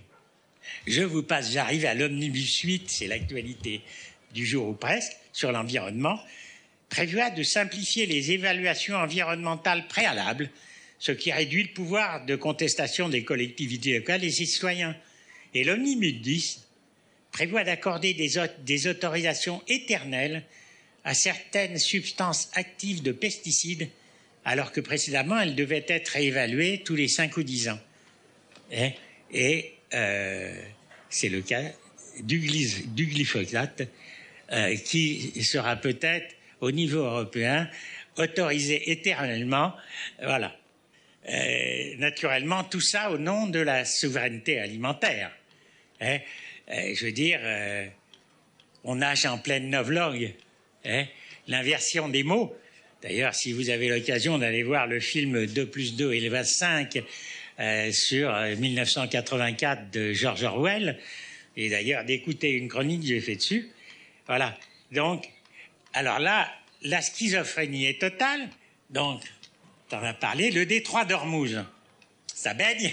J'arrive à l'Omnibus 8, c'est l'actualité du jour ou presque, sur l'environnement. prévoit de simplifier les évaluations environnementales préalables, ce qui réduit le pouvoir de contestation des collectivités locales et des citoyens. Et l'Omnibus 10 prévoit d'accorder des autorisations éternelles à certaines substances actives de pesticides, alors que précédemment, elles devaient être réévaluées tous les 5 ou 10 ans. Et c'est le cas du glyphosate, qui sera peut-être, au niveau européen, autorisé éternellement. Voilà. Naturellement, tout ça au nom de la souveraineté alimentaire. Je veux dire, on nage en pleine novlangue. L'inversion des mots. D'ailleurs, si vous avez l'occasion d'aller voir le film 2 + 2 = 5 sur 1984 de George Orwell, et d'ailleurs d'écouter une chronique que j'ai faite dessus, voilà. Donc, alors là, la schizophrénie est totale. Donc, t'en as parlé, le détroit d'Ormuz, ça baigne.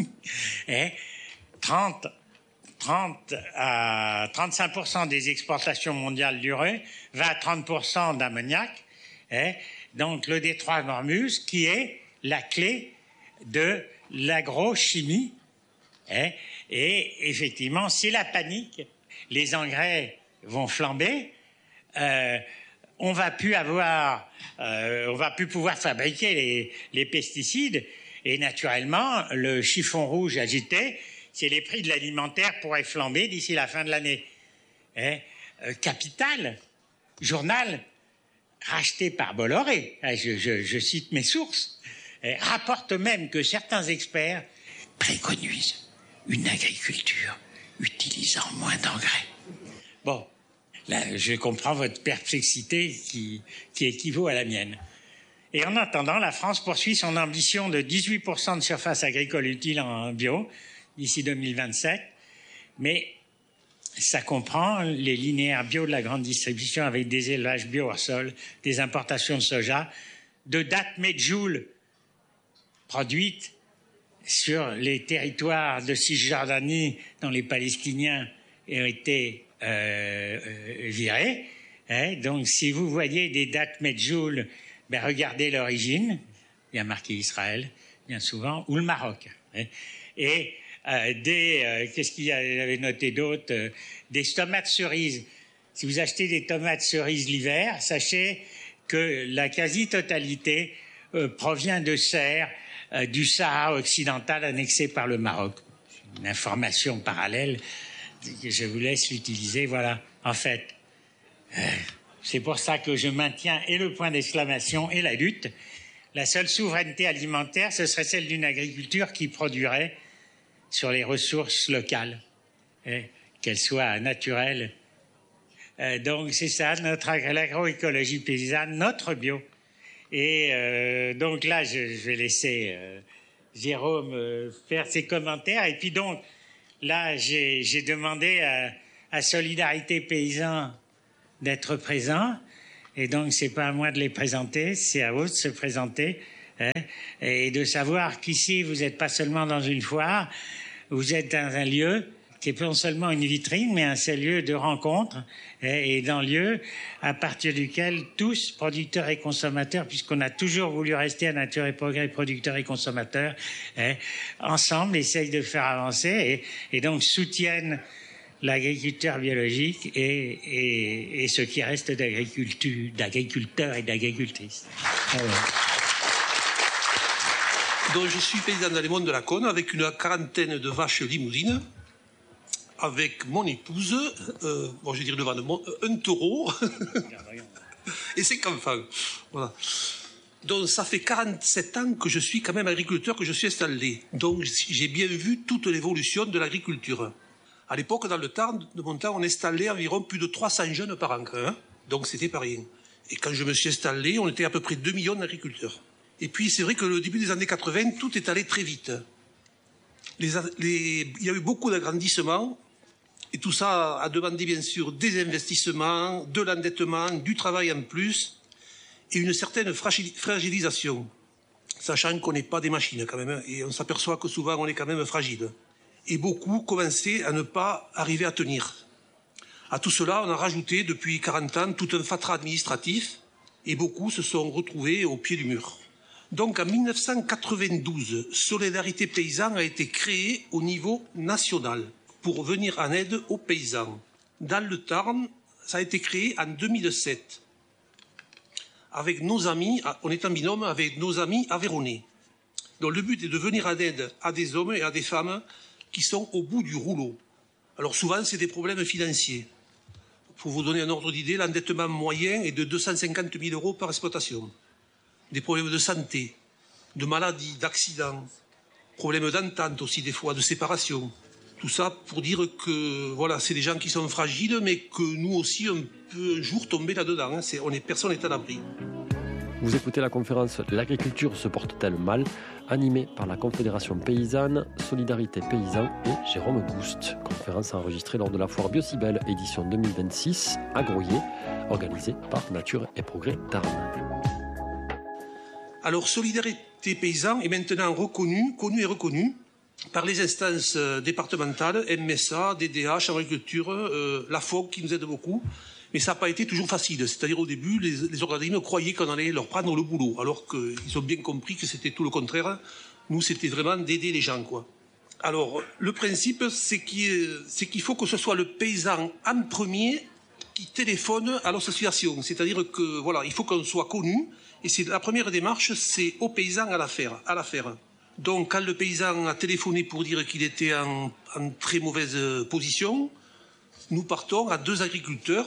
30 à 35% des exportations mondiales d'urée, 20 à 30% d'ammoniac. Donc le détroit d'Ormuz qui est la clé de l'agrochimie. Et effectivement, c'est la panique. Les engrais vont flamber. On va plus pouvoir fabriquer les pesticides. Et naturellement, le chiffon rouge agité, c'est les prix de l'alimentaire pourraient flamber d'ici la fin de l'année. Capital, journal, racheté par Bolloré, je cite mes sources, rapporte même que certains experts préconisent une agriculture utilisant moins d'engrais. Bon, là, je comprends votre perplexité qui équivaut à la mienne. Et en attendant, la France poursuit son ambition de 18% de surface agricole utile en bio d'ici 2027, mais ça comprend les linéaires bio de la grande distribution avec des élevages bio hors sol, des importations de soja, de dattes medjool produites sur les territoires de Cisjordanie dont les Palestiniens ont été virés. Donc si vous voyez des dattes medjool, regardez l'origine, il y a marqué Israël, bien souvent, ou le Maroc. Et qu'est-ce qu'il y avait noté d'autre, des tomates cerises. Si vous achetez des tomates cerises l'hiver, sachez que la quasi-totalité provient de serres du Sahara occidental annexé par le Maroc. Une information parallèle que je vous laisse l'utiliser. Voilà, en fait, c'est pour ça que je maintiens et le point d'exclamation et la lutte. La seule souveraineté alimentaire, ce serait celle d'une agriculture qui produirait sur les ressources locales, qu'elles soient naturelles. Donc c'est ça, l'agroécologie paysanne, notre bio. Et donc là, je vais laisser Jérôme faire ses commentaires. Et puis donc, là, j'ai demandé à Solidarité Paysan d'être présent. Et donc, c'est pas à moi de les présenter, c'est à vous de se présenter. Et de savoir qu'ici, vous n'êtes pas seulement dans une foire, vous êtes dans un lieu qui est non seulement une vitrine, mais un seul lieu de rencontre, et dans lieu à partir duquel tous, producteurs et consommateurs, puisqu'on a toujours voulu rester à Nature et Progrès, producteurs et consommateurs, ensemble essayent de faire avancer et donc soutiennent l'agriculteur biologique et ce qui reste d'agriculteurs et d'agricultrices. Donc, je suis paysan dans les monts de la Cône avec une quarantaine de vaches limousines, avec mon épouse, je vais dire devant un taureau et 5 enfants. Voilà. Donc ça fait 47 ans que je suis quand même agriculteur, que je suis installé. Donc j'ai bien vu toute l'évolution de l'agriculture. À l'époque, dans le Tarn, de mon temps, on installait environ plus de 300 jeunes par an. Donc c'était pas rien. Et quand je me suis installé, on était à peu près 2 millions d'agriculteurs. Et puis c'est vrai que le début des années 80, tout est allé très vite. Il y a eu beaucoup d'agrandissements, et tout ça a demandé bien sûr des investissements, de l'endettement, du travail en plus, et une certaine fragilisation, sachant qu'on n'est pas des machines quand même, et on s'aperçoit que souvent on est quand même fragile. Et beaucoup commençaient à ne pas arriver à tenir. À tout cela, on a rajouté depuis 40 ans tout un fatras administratif, Et beaucoup se sont retrouvés au pied du mur. Donc en 1992, Solidarité Paysan a été créée au niveau national pour venir en aide aux paysans. Dans le Tarn, ça a été créé en 2007. Avec nos amis, on est en binôme avec nos amis aveyronnais. Donc le but est de venir en aide à des hommes et à des femmes qui sont au bout du rouleau. Alors souvent, c'est des problèmes financiers. Pour vous donner un ordre d'idée, l'endettement moyen est de 250 000 € par exploitation. Des problèmes de santé, de maladies, d'accidents, problèmes d'entente aussi des fois, de séparation. Tout ça pour dire que voilà, c'est des gens qui sont fragiles, mais que nous aussi, on peut un jour tomber là-dedans. Personne n'est à l'abri. Vous écoutez la conférence « L'agriculture se porte-t-elle mal ?», animée par la Confédération Paysanne, Solidarité Paysan et Jérôme Goust. Conférence enregistrée lors de la foire Biocibel, édition 2026, à Groyer, organisée par Nature et Progrès Tarn. Alors, Solidarité Paysan est maintenant connue et reconnue par les instances départementales, MSA, DDH, Agriculture, la FOG qui nous aide beaucoup. Mais ça n'a pas été toujours facile. C'est-à-dire au début, les organismes croyaient qu'on allait leur prendre le boulot, alors qu'ils ont bien compris que c'était tout le contraire. Nous, c'était vraiment d'aider les gens, quoi. Alors, le principe, c'est qu'il faut que ce soit le paysan en premier qui téléphone à l'association. C'est-à-dire que, voilà, il faut qu'on soit connu. Et c'est la première démarche, c'est au paysan à l'affaire. Donc, quand le paysan a téléphoné pour dire qu'il était en très mauvaise position, nous partons à deux agriculteurs,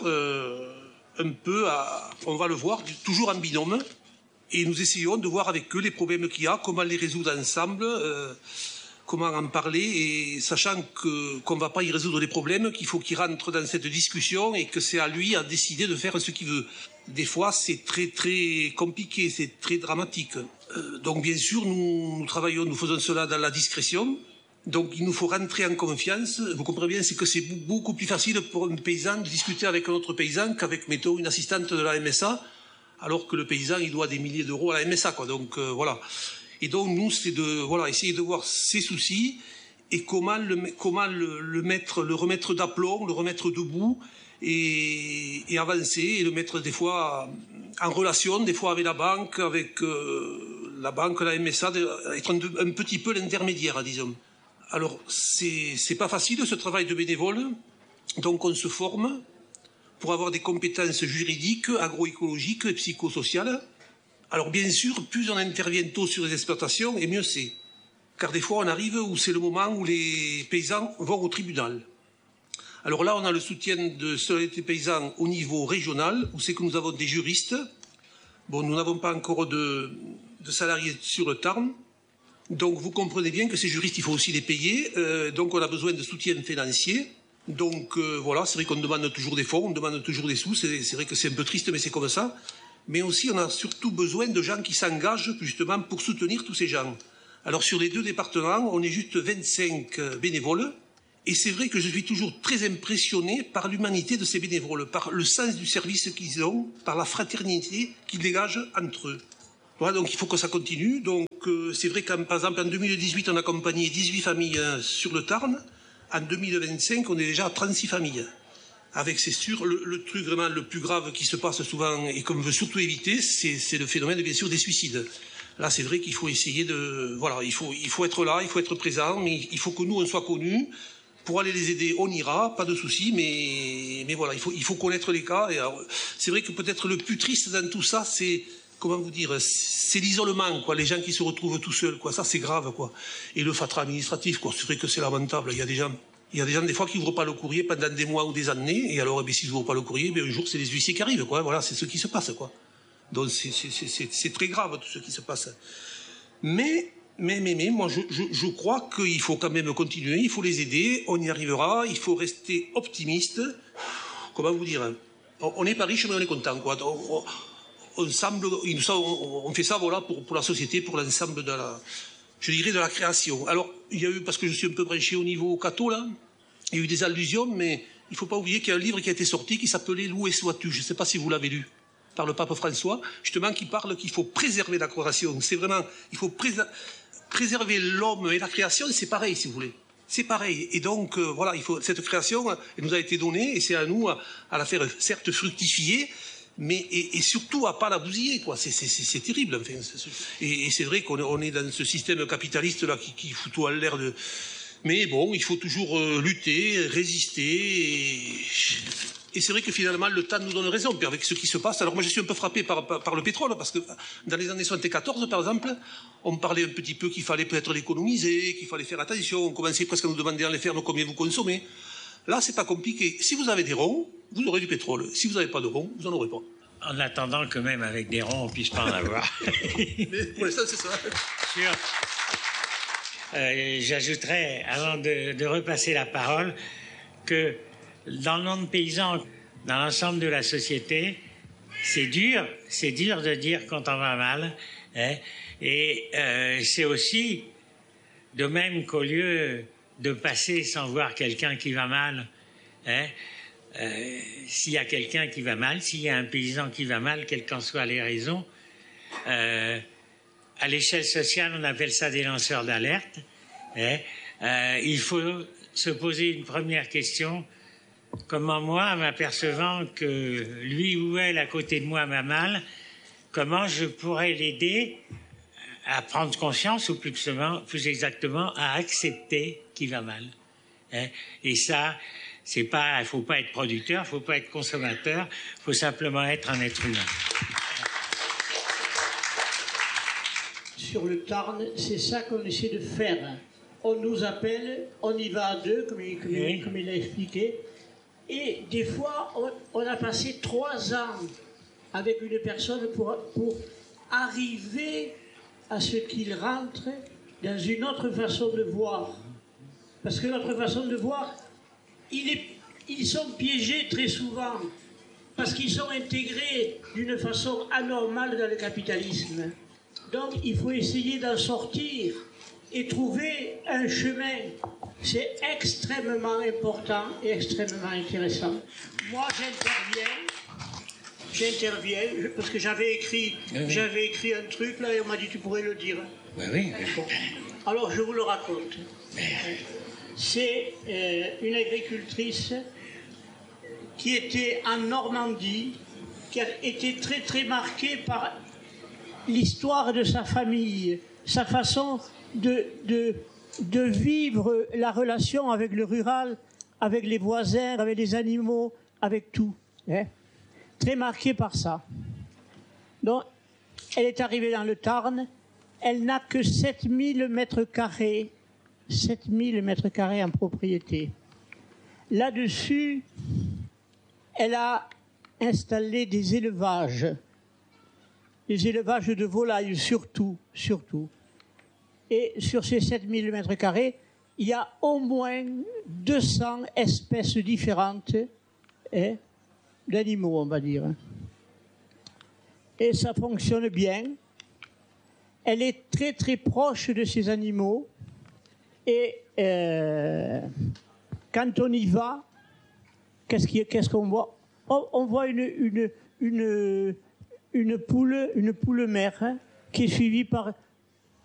on va le voir, toujours en binôme, et nous essayons de voir avec eux les problèmes qu'il y a, comment les résoudre ensemble, comment en parler, et sachant qu'on ne va pas y résoudre les problèmes, qu'il faut qu'il rentre dans cette discussion et que c'est à lui à décider de faire ce qu'il veut. Des fois, c'est très très compliqué, c'est très dramatique. Donc bien sûr, nous faisons cela dans la discrétion. Donc il nous faut rentrer en confiance. Vous comprenez bien, c'est que c'est beaucoup plus facile pour un paysan de discuter avec un autre paysan qu'avec, mettons, une assistante de la MSA, alors que le paysan, il doit des milliers d'euros à la MSA, quoi. Donc voilà. Et donc nous, c'est essayer de voir ses soucis et comment le remettre d'aplomb, le remettre debout et avancer et le mettre des fois en relation, des fois avec la banque, la MSA, être un petit peu l'intermédiaire, disons. Alors, c'est pas facile ce travail de bénévole, donc on se forme pour avoir des compétences juridiques, agroécologiques et psychosociales. Alors bien sûr, plus on intervient tôt sur les exploitations, et mieux c'est. Car des fois on arrive où c'est le moment où les paysans vont au tribunal. Alors là, on a le soutien de Solidarité Paysan au niveau régional, où c'est que nous avons des juristes. Bon, nous n'avons pas encore de salariés sur le Tarn. Donc vous comprenez bien que ces juristes, il faut aussi les payer. Donc on a besoin de soutien financier. Donc voilà, c'est vrai qu'on demande toujours des fonds, on demande toujours des sous. C'est vrai que c'est un peu triste, mais c'est comme ça. Mais aussi, on a surtout besoin de gens qui s'engagent justement pour soutenir tous ces gens. Alors sur les deux départements, on est juste 25 bénévoles. Et c'est vrai que je suis toujours très impressionné par l'humanité de ces bénévoles, par le sens du service qu'ils ont, par la fraternité qu'ils dégagent entre eux. Voilà, donc il faut que ça continue. Donc c'est vrai qu'en par exemple en 2018, on a accompagné 18 familles sur le Tarn. En 2025, on est déjà à 36 familles. Avec, c'est sûr, le truc vraiment le plus grave qui se passe souvent et qu'on veut surtout éviter, c'est le phénomène, bien sûr, des suicides. Là, c'est vrai qu'il faut essayer de... Voilà, il faut être là, il faut être présent, mais il faut que nous, on soit connus. Pour aller les aider, on ira, pas de souci, mais voilà, il faut connaître les cas. Et alors, c'est vrai que peut-être le plus triste dans tout ça, c'est, comment vous dire, c'est l'isolement, quoi, les gens qui se retrouvent tout seuls, quoi, ça c'est grave, quoi. Et le fatras administratif, quoi, c'est vrai que c'est lamentable. Il y a des gens, des fois, qui n'ouvrent pas le courrier pendant des mois ou des années, et alors, s'ils n'ouvrent pas le courrier, un jour, c'est les huissiers qui arrivent, quoi, voilà, c'est ce qui se passe, quoi. Donc, c'est très grave, tout ce qui se passe. Mais, moi, je crois qu'il faut quand même continuer, il faut les aider, on y arrivera, il faut rester optimiste. Comment vous dire, on n'est pas riche, mais on est content, quoi. On fait ça, voilà, pour la société, pour l'ensemble de la création. Alors, il y a eu, parce que je suis un peu branché au niveau catho, là, il y a eu des allusions, mais il ne faut pas oublier qu'il y a un livre qui a été sorti qui s'appelait Loué sois-tu. Je ne sais pas si vous l'avez lu, par le pape François, justement, qui parle qu'il faut préserver la création. C'est vraiment, il faut préserver l'homme et la création, c'est pareil, si vous voulez. C'est pareil. Et donc, voilà, cette création, elle nous a été donnée, et c'est à nous à la faire, certes, fructifier, mais et surtout à pas la bousiller, quoi. C'est terrible. Enfin, et c'est vrai qu'on est dans ce système capitaliste là qui fout tout à l'air de. Mais bon, il faut toujours lutter, résister. Et c'est vrai que finalement, le temps nous donne raison. Puis avec ce qui se passe, alors moi je suis un peu frappé par le pétrole, parce que dans les années 74, par exemple, on parlait un petit peu qu'il fallait peut-être l'économiser, qu'il fallait faire attention, on commençait presque à nous demander dans les fermes combien vous consommez. Là, c'est pas compliqué. Si vous avez des ronds, vous aurez du pétrole. Si vous n'avez pas de ronds, vous n'en aurez pas. En attendant que même avec des ronds, on puisse pas en avoir. Mais pour l'instant, c'est ça. Sûr. J'ajouterais, avant de repasser la parole, que dans le monde paysan, dans l'ensemble de la société, c'est dur de dire quand on va mal. Hein, et c'est aussi de même qu'au lieu de passer sans voir quelqu'un qui va mal, hein, s'il y a quelqu'un qui va mal, s'il y a un paysan qui va mal, quelles qu'en soient les raisons, à l'échelle sociale, on appelle ça des lanceurs d'alerte. Hein, il faut se poser une première question. Comment moi, m'apercevant que lui ou elle à côté de moi va mal, comment je pourrais l'aider à prendre conscience, ou plus exactement, à accepter qu'il va mal. Hein? Et ça, c'est pas, il faut pas être producteur, il faut pas être consommateur, il faut simplement être un être humain. Sur le Tarn, c'est ça qu'on essaie de faire. On nous appelle, on y va à deux, comme il a expliqué. Et des fois, on a passé 3 ans avec une personne pour arriver à ce qu'il rentre dans une autre façon de voir. Parce que notre façon de voir, ils sont piégés très souvent, parce qu'ils sont intégrés d'une façon anormale dans le capitalisme. Donc il faut essayer d'en sortir et trouver un chemin. C'est extrêmement important et extrêmement intéressant. Moi, j'interviens parce que j'avais écrit un truc là et on m'a dit tu pourrais le dire. Oui. Bon. Alors je vous le raconte. C'est une agricultrice qui était en Normandie, qui a été très très marquée par l'histoire de sa famille, sa façon de vivre la relation avec le rural, avec les voisins, avec les animaux, avec tout. Hein? Très marquée par ça. Donc, elle est arrivée dans le Tarn, elle n'a que 7000 mètres carrés en propriété. Là-dessus, elle a installé des élevages de volailles surtout. Et sur ces 7000 mètres carrés, il y a au moins 200 espèces différentes d'animaux, on va dire. Et ça fonctionne bien. Elle est très très proche de ces animaux. Et quand on y va, qu'est-ce qu'on voit? On voit une poule mère qui est suivie par